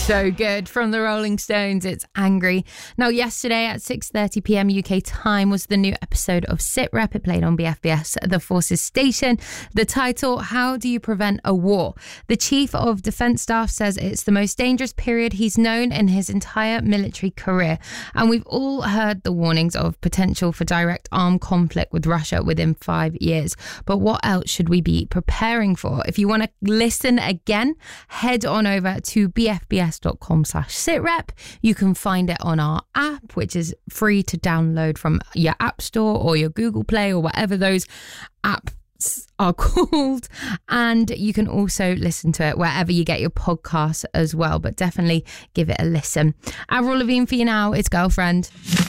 So good. From the Rolling Stones, it's Angry. Now, yesterday at 6:30 p.m. UK time was the new episode of SitRep. It played on BFBS, the Forces station. The title, How Do You Prevent a War? The Chief of Defence Staff says it's the most dangerous period he's known in his entire military career. And we've all heard the warnings of potential for direct armed conflict with Russia within 5 years. But what else should we be preparing for? If you want to listen again, head on over to bfbs.com/sitrep. You can find it on our app, which is free to download from your App Store or your Google Play or whatever those apps are called. And you can also listen to it wherever you get your podcasts as well. But definitely give it a listen. Avril Lavigne for you now. It's Girlfriend.